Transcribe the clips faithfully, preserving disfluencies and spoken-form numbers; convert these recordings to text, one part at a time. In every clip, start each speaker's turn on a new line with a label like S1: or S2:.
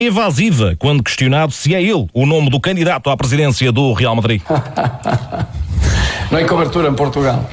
S1: evasiva quando questionado se é ele o nome do candidato à presidência do Real Madrid.
S2: Não é cobertura em Portugal.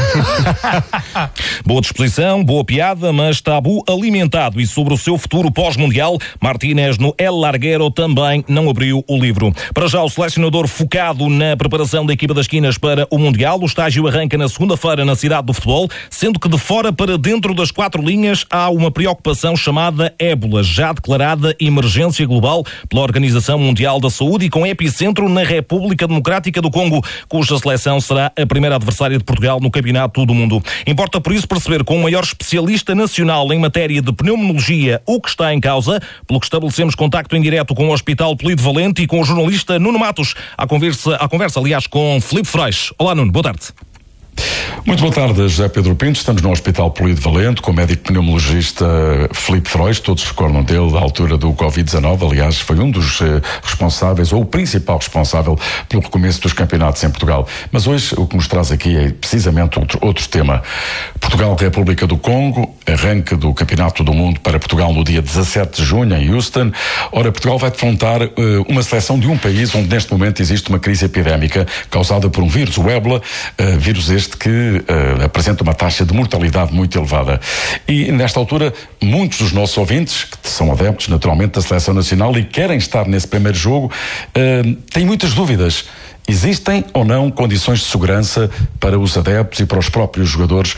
S1: Boa disposição, boa piada, mas tabu alimentado. E sobre o seu futuro pós-mundial, Martínez no El Larguero também não abriu o livro. Para já, o selecionador focado na preparação da equipa das Quinas para o Mundial. O estágio arranca na segunda-feira na cidade do futebol, sendo que de fora para dentro das quatro linhas há uma preocupação chamada ébola, já declarada emergência global pela Organização Mundial da Saúde e com epicentro na República Democrática do Congo, cuja seleção será a primeira adversária de Portugal no Campeonato do Mundo. Importa por isso perceber com o maior especialista nacional em matéria de pneumologia o que está em causa, pelo que estabelecemos contacto em direto com o Hospital Polivalente e com o jornalista Nuno Matos, à conversa, à conversa aliás, com Filipe Frois. Olá Nuno, boa tarde.
S3: Muito boa tarde, José Pedro Pinto. Estamos no Hospital Polivalente com o médico pneumologista Filipe Frois. Todos se recordam dele da altura do covid dezanove. Aliás, foi um dos eh, responsáveis, ou o principal responsável, pelo recomeço dos campeonatos em Portugal. Mas hoje o que nos traz aqui é precisamente outro, outro tema. Portugal, República do Congo, arranque do Campeonato do Mundo para Portugal no dia dezassete de junho, em Houston. Ora, Portugal vai defrontar eh, uma seleção de um país onde neste momento existe uma crise epidémica causada por um vírus, o ébola, eh, vírus este que uh, apresenta uma taxa de mortalidade muito elevada. E, nesta altura, muitos dos nossos ouvintes, que são adeptos, naturalmente, da Seleção Nacional e querem estar nesse primeiro jogo, uh, têm muitas dúvidas. Existem ou não condições de segurança para os adeptos e para os próprios jogadores uh,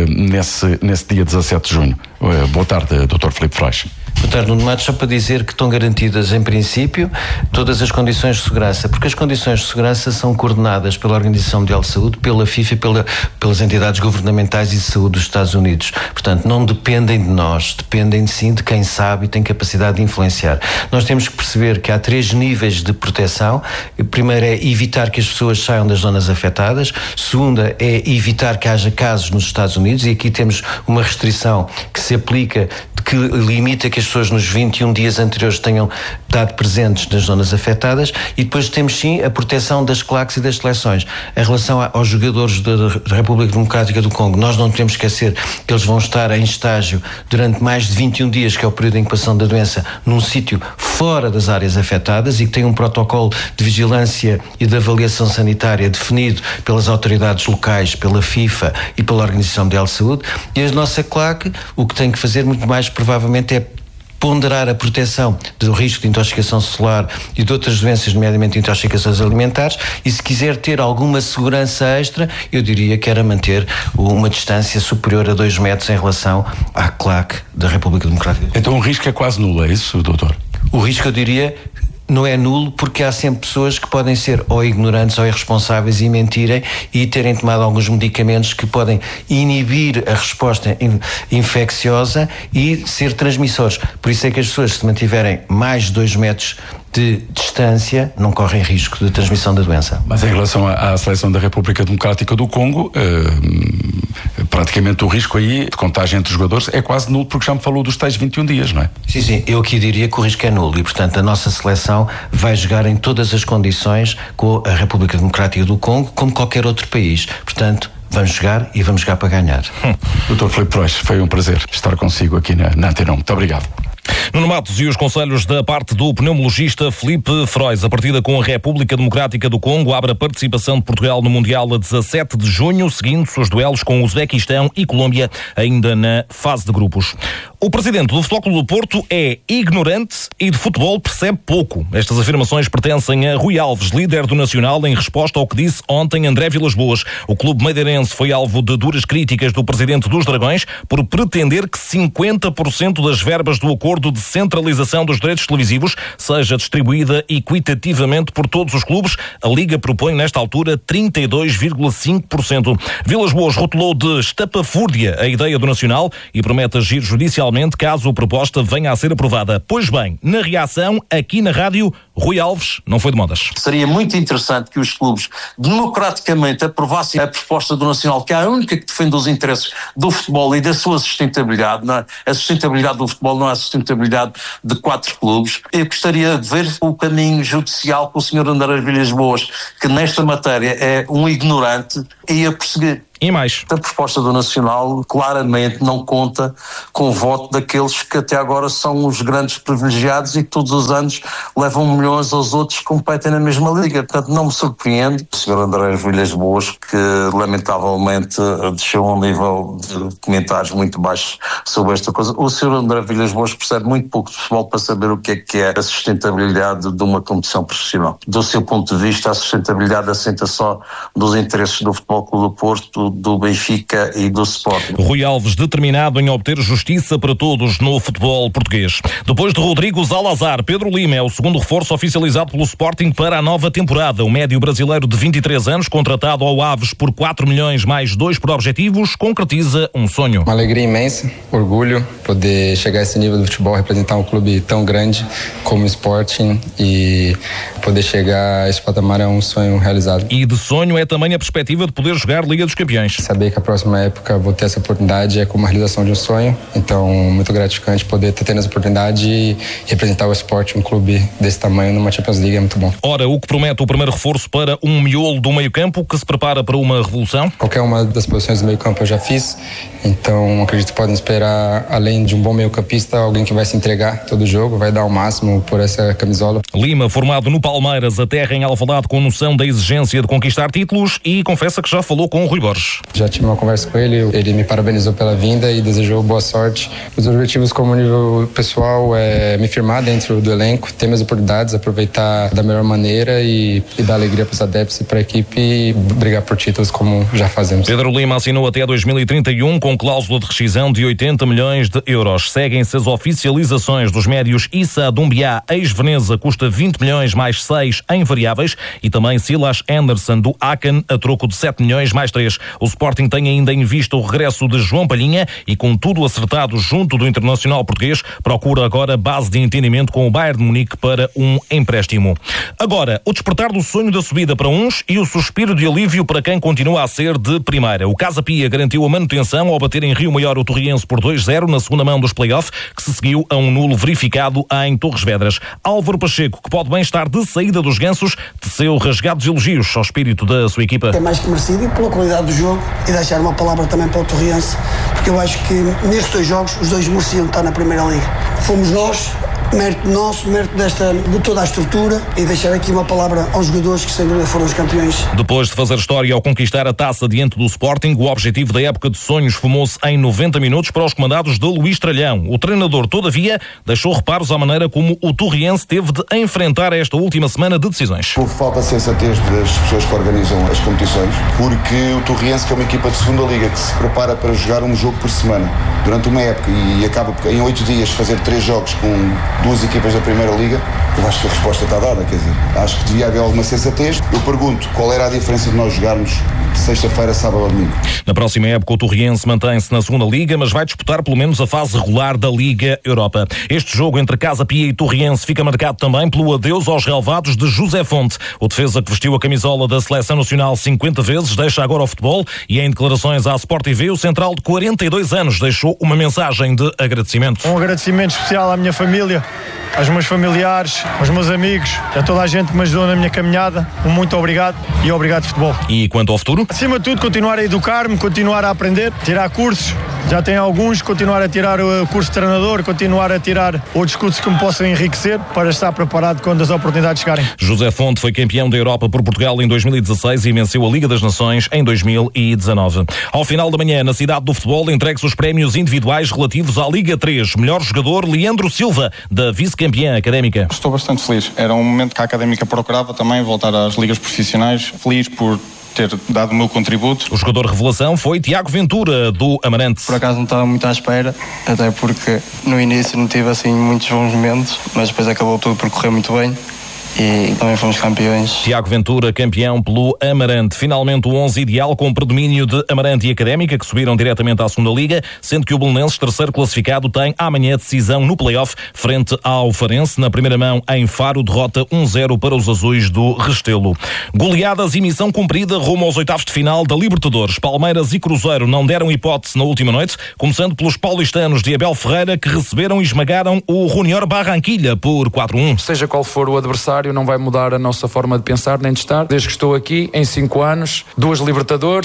S3: nesse, nesse dia dezassete de junho? Uh, boa tarde, doutor Filipe Frois.
S4: Boa tarde, Nuno Matos. Só para dizer que estão garantidas, em princípio, todas as condições de segurança, porque as condições de segurança são coordenadas pela Organização Mundial de Saúde, pela FIFA e pela, pelas entidades governamentais e de saúde dos Estados Unidos. Portanto, não dependem de nós, dependem sim de quem sabe e tem capacidade de influenciar. Nós temos que perceber que há três níveis de proteção. O primeiro é evitar que as pessoas saiam das zonas afetadas. Segunda é evitar que haja casos nos Estados Unidos, e aqui temos uma restrição que se aplica, que limita que as pessoas nos vinte e um dias anteriores tenham estado presentes nas zonas afetadas. E depois temos sim a proteção das claques e das seleções. Em relação aos jogadores da República Democrática do Congo, nós não podemos esquecer que eles vão estar em estágio durante mais de vinte e um dias, que é o período de incubação da doença, num sítio fora das áreas afetadas, e que tem um protocolo de vigilância e de avaliação sanitária definido pelas autoridades locais, pela FIFA e pela Organização Mundial de Saúde. E a nossa claque, o que tem que fazer muito mais provavelmente é ponderar a proteção do risco de intoxicação celular e de outras doenças, nomeadamente intoxicações alimentares, e se quiser ter alguma segurança extra, eu diria que era manter uma distância superior a dois metros em relação à claque da República Democrática.
S3: Então o risco é quase nulo, é isso, doutor?
S4: O risco, eu diria, não é nulo, porque há sempre pessoas que podem ser ou ignorantes ou irresponsáveis e mentirem e terem tomado alguns medicamentos que podem inibir a resposta infecciosa e ser transmissores. Por isso é que as pessoas, se mantiverem mais de dois metros de distância, não correm risco de transmissão da doença.
S3: Mas em relação à, à seleção da República Democrática do Congo, eh, praticamente o risco aí de contágio entre os jogadores é quase nulo, porque já me falou dos tais vinte e um dias, não é?
S4: Sim, sim, eu aqui diria que o risco é nulo e, portanto, a nossa seleção vai jogar em todas as condições com a República Democrática do Congo, como qualquer outro país. Portanto, vamos jogar e vamos jogar para ganhar.
S3: Hum. doutor Filipe Frois, foi um prazer estar consigo aqui na, na Antena um. Muito obrigado.
S1: Nuno Matos e os conselhos da parte do pneumologista Filipe Frois. A partida com a República Democrática do Congo abre a participação de Portugal no Mundial a dezassete de junho, seguindo-se os duelos com o Uzbequistão e Colômbia, ainda na fase de grupos. O presidente do Futebol Clube do Porto é ignorante e de futebol percebe pouco. Estas afirmações pertencem a Rui Alves, líder do Nacional, em resposta ao que disse ontem André Vilas-Boas. O clube madeirense foi alvo de duras críticas do presidente dos Dragões por pretender que cinquenta por cento das verbas do acordo de centralização dos direitos televisivos seja distribuída equitativamente por todos os clubes. A Liga propõe, nesta altura, trinta e dois vírgula cinco por cento. Vilas-Boas rotulou de estapafúrdia a ideia do Nacional e promete agir judicialmente caso a proposta venha a ser aprovada. Pois bem, na reação, aqui na rádio, Rui Alves não foi de modas.
S5: Seria muito interessante que os clubes democraticamente aprovassem a proposta do Nacional, que é a única que defende os interesses do futebol e da sua sustentabilidade. Não é? A sustentabilidade do futebol não é a sustentabilidade de quatro clubes. Eu gostaria de ver o caminho judicial com o senhor André Vilas-Boas, que nesta matéria é um ignorante, e a perseguir.
S1: E mais.
S5: A proposta do Nacional claramente não conta com o voto daqueles que até agora são os grandes privilegiados e que todos os anos levam milhões aos outros que competem na mesma liga. Portanto, não me surpreende o senhor André Villas Boas, que lamentavelmente desceu a um nível de comentários muito baixos sobre esta coisa. O senhor André Villas Boas percebe muito pouco de futebol para saber o que é que é a sustentabilidade de uma competição profissional. Do seu ponto de vista, a sustentabilidade assenta só dos interesses do Futebol Clube do Porto, do Benfica e do Sporting.
S1: Rui Alves determinado em obter justiça para todos no futebol português. Depois de Rodrigo Zalazar, Pedro Lima é o segundo reforço oficializado pelo Sporting para a nova temporada. O médio brasileiro de vinte e três anos, contratado ao Aves por quatro milhões mais dois por objetivos, concretiza um sonho.
S6: Uma alegria imensa, orgulho poder chegar a esse nível do futebol, representar um clube tão grande como o Sporting e poder chegar a esse patamar é um sonho realizado.
S1: E de sonho é também a perspectiva de poder jogar Liga dos Campeões.
S6: Saber que a próxima época vou ter essa oportunidade é como a realização de um sonho, então muito gratificante poder ter tendo essa oportunidade e representar o Sporting, um clube desse tamanho numa Champions League é muito bom.
S1: Ora, o que promete o primeiro reforço para um miolo do meio-campo que se prepara para uma revolução?
S6: Qualquer uma das posições do meio-campo eu já fiz, então acredito que podem esperar, além de um bom meio-campista, alguém que vai se entregar todo o jogo, vai dar o máximo por essa camisola.
S1: Lima, formado no Palmeiras, aterra em Alvalade com noção da exigência de conquistar títulos e confessa que já falou com o Rui Borges.
S6: Já tive uma conversa com ele, ele me parabenizou pela vinda e desejou boa sorte. Os objetivos como nível pessoal é me firmar dentro do elenco, ter minhas oportunidades, aproveitar da melhor maneira e, e dar alegria para os adeptos e para a equipe e brigar por títulos como já fazemos.
S1: Pedro Lima assinou até dois mil e trinta e um com cláusula de rescisão de oitenta milhões de euros. Seguem-se as oficializações dos médios Issa Doumbia, ex-Veneza, custa vinte milhões mais seis em variáveis, e também Silas Anderson do Aachen a troco de sete milhões mais três. O Sporting tem ainda em vista o regresso de João Palhinha e, com tudo acertado junto do Internacional português, procura agora base de entendimento com o Bayern de Munique para um empréstimo. Agora, o despertar do sonho da subida para uns e o suspiro de alívio para quem continua a ser de primeira. O Casa Pia garantiu a manutenção ao bater em Rio Maior o Torriense por dois zero na segunda mão dos play-off, que se seguiu a um nulo verificado em Torres Vedras. Álvaro Pacheco, que pode bem estar de saída dos gansos, teceu rasgados elogios ao espírito da sua equipa.
S7: É mais que merecido e pela qualidade do jogo, e deixar uma palavra também para o Torriense, porque eu acho que nestes dois jogos os dois mereciam estar na Primeira Liga. Fomos nós, mérito nosso, mérito desta, de toda a estrutura, e deixar aqui uma palavra aos jogadores que sem dúvida foram os campeões.
S1: Depois de fazer história ao conquistar a taça diante do Sporting, o objetivo da época de sonhos fumou-se em noventa minutos para os comandados de Luís Tralhão. O treinador, todavia, deixou reparos à maneira como o Torriense teve de enfrentar esta última semana de decisões.
S8: Houve falta de sensatez das pessoas que organizam as competições, porque o Torriense, que é uma equipa de segunda liga que se prepara para jogar um jogo por semana durante uma época e acaba em oito dias fazer três jogos com duas equipas da Primeira Liga, eu acho que a resposta está dada, quer dizer, acho que devia haver alguma sensatez. Eu pergunto, qual era a diferença de nós jogarmos sexta-feira, sábado ou domingo?
S1: Na próxima época, o Torriense mantém-se na segunda Liga, mas vai disputar pelo menos a fase regular da Liga Europa. Este jogo entre Casa Pia e Torriense fica marcado também pelo adeus aos relevados de José Fonte. O defesa que vestiu a camisola da Seleção Nacional cinquenta vezes deixa agora o futebol e, em declarações à Sport T V, o central de quarenta e dois anos deixou uma mensagem de agradecimento.
S9: Um agradecimento especial à minha família, aos meus familiares, aos meus amigos, a toda a gente que me ajudou na minha caminhada. Um muito obrigado e obrigado futebol.
S1: E quanto ao futuro?
S9: Acima de tudo, continuar a educar-me, continuar a aprender, tirar cursos. Já tenho alguns, continuar a tirar o curso de treinador, continuar a tirar outros cursos que me possam enriquecer para estar preparado quando as oportunidades chegarem.
S1: José Fonte foi campeão da Europa por Portugal em dois mil e dezasseis e venceu a Liga das Nações em dois mil e dezanove. Ao final da manhã, na cidade do futebol, entregues os prémios individuais relativos à Liga três. Melhor jogador, Leandro Silva, da vice-campeã Académica.
S10: Estou bastante feliz. Era um momento que a Académica procurava também, voltar às ligas profissionais. Feliz por ter dado o meu contributo.
S1: O jogador revelação foi Tiago Ventura, do Amarante.
S11: Por acaso não estava muito à espera, até porque no início não tive assim muitos bons momentos, mas depois acabou tudo por correr muito bem. E também fomos campeões.
S1: Tiago Ventura, campeão pelo Amarante. Finalmente o onze ideal com predomínio de Amarante e Académica, que subiram diretamente à segunda Liga, sendo que o Belenenses, terceiro classificado, tem amanhã decisão no play-off frente ao Farense. Na primeira mão, em Faro, derrota um zero para os azuis do Restelo. Goleadas e missão cumprida rumo aos oitavos de final da Libertadores. Palmeiras e Cruzeiro não deram hipótese na última noite, começando pelos paulistanos de Abel Ferreira, que receberam e esmagaram o Junior Barranquilla por quatro a um.
S2: Seja qual for o adversário, não vai mudar a nossa forma de pensar nem de estar. Desde que estou aqui, em cinco anos, duas Libertadores,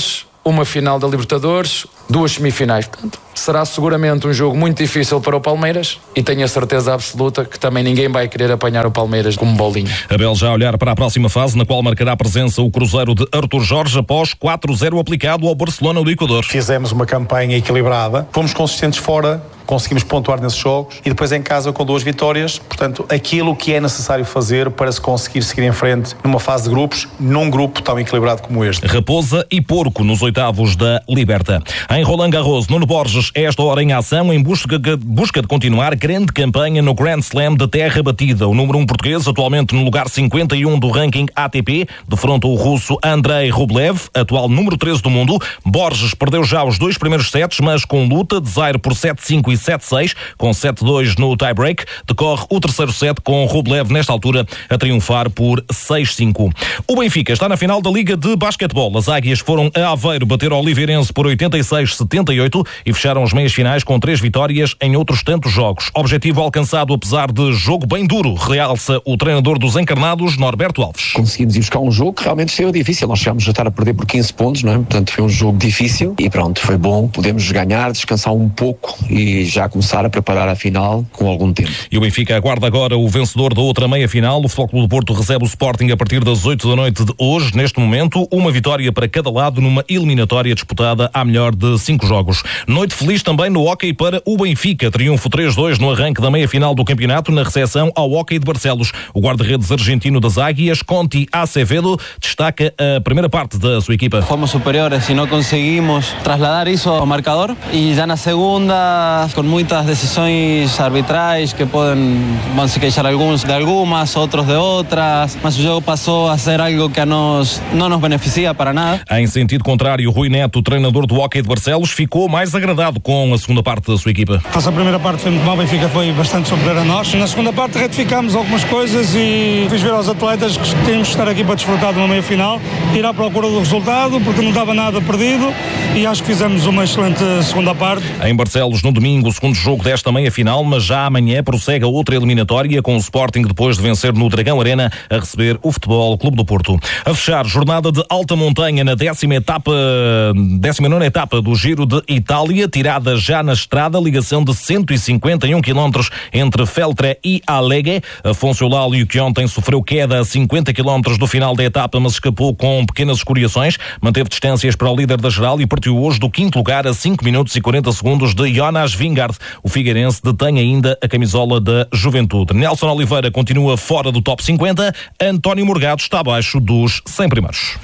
S12: uma final da Libertadores, duas semifinais. Portanto, será seguramente um jogo muito difícil para o Palmeiras e tenho a certeza absoluta que também ninguém vai querer apanhar o Palmeiras como bolinha.
S1: Abel já a olhar para a próxima fase, na qual marcará presença o Cruzeiro de Artur Jorge após quatro a zero aplicado ao Barcelona do Equador.
S13: Fizemos uma campanha equilibrada, fomos consistentes fora, conseguimos pontuar nesses jogos e depois em casa com duas vitórias. Portanto, aquilo que é necessário fazer para se conseguir seguir em frente numa fase de grupos, num grupo tão equilibrado como este.
S1: Raposa e Porco nos oitavos da Liberta. Em Roland Garros, Nuno Borges, esta hora em ação, em busca, busca de continuar grande campanha no Grand Slam de terra batida. O número um português, atualmente no lugar cinquenta e um do ranking A T P, defronta o russo Andrei Rublev, atual número treze do mundo. Borges perdeu já os dois primeiros sets, mas com luta de zero por sete cinco e sete seis, com sete dois no tie-break. Decorre o terceiro set com Rublev, nesta altura, a triunfar por seis cinco. O Benfica está na final da Liga de Basquetebol. As Águias foram a Aveiro bater ao Oliveirense por oitenta e seis a setenta e oito e fecharam as meias finais com três vitórias em outros tantos jogos. Objetivo alcançado apesar de jogo bem duro, realça o treinador dos encarnados, Norberto Alves.
S14: Conseguimos ir buscar um jogo que realmente foi difícil. Nós chegámos a estar a perder por quinze pontos, não é? Portanto, foi um jogo difícil e pronto, foi bom. Podemos ganhar, descansar um pouco e já começar a preparar a final com algum tempo.
S1: E o Benfica aguarda agora o vencedor da outra meia-final. O Futebol Clube do Porto recebe o Sporting a partir das oito da noite de hoje. Neste momento, uma vitória para cada lado numa eliminatória disputada à melhor de cinco jogos. Noite feliz também no hóquei para o Benfica. Triunfo três dois no arranque da meia-final do campeonato na recepção ao hóquei de Barcelos. O guarda-redes argentino das Águias, Conti Acevedo, destaca a primeira parte da sua equipa.
S15: Fomos superiores e não conseguimos trasladar isso ao marcador e já na segunda, com muitas decisões arbitrais que podem, vão se queixar alguns de algumas, outros de outras, mas o jogo passou a ser algo que a nós não nos beneficia para nada.
S1: Em sentido contrário, Rui Neto, treinador do hóquei de Barcelos, ficou mais agradado com a segunda parte da sua equipa.
S16: A primeira parte foi muito mal, o Benfica foi bastante superior a nós. Na segunda parte retificámos algumas coisas e fiz ver aos atletas que temos de estar aqui para desfrutar de uma meia-final, ir à procura do resultado, porque não estava nada perdido e acho que fizemos uma excelente segunda parte.
S1: Em Barcelos, no domingo, o segundo jogo desta meia-final, mas já amanhã prossegue a outra eliminatória com o Sporting, depois de vencer no Dragão Arena, a receber o Futebol Clube do Porto. A fechar, jornada de alta montanha na décima etapa, décima nona etapa do Giro de Itália, tirada já na estrada, ligação de cento e cinquenta e um quilómetros entre Feltre e Alleghe. Afonso Eulálio, que ontem sofreu queda a cinquenta quilómetros do final da etapa, mas escapou com pequenas escoriações, manteve distâncias para o líder da geral e partiu hoje do quinto lugar a cinco minutos e quarenta segundos de Jonas Vingegaard. O figueirense detém ainda a camisola da Juventude. Nelson Oliveira continua fora do top cinquenta, António Morgado está abaixo dos cem primeiros.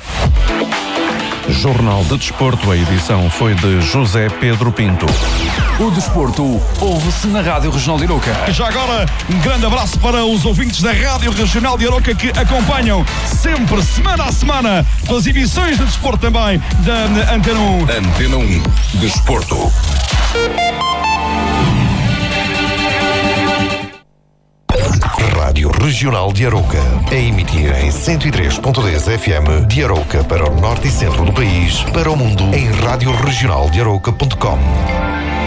S17: Jornal de Desporto, a edição foi de José Pedro Pinto.
S18: O desporto ouve-se na Rádio Regional de Arouca.
S19: Já agora, um grande abraço para os ouvintes da Rádio Regional de Arouca que acompanham sempre, semana a semana, as emissões de desporto também da Antena um.
S18: Antena um, Desporto.
S20: Rádio Regional de Arouca, a emitir em cento e três ponto dez F M de Arouca para o norte e centro do país, para o mundo em rádio regional de arouca ponto com.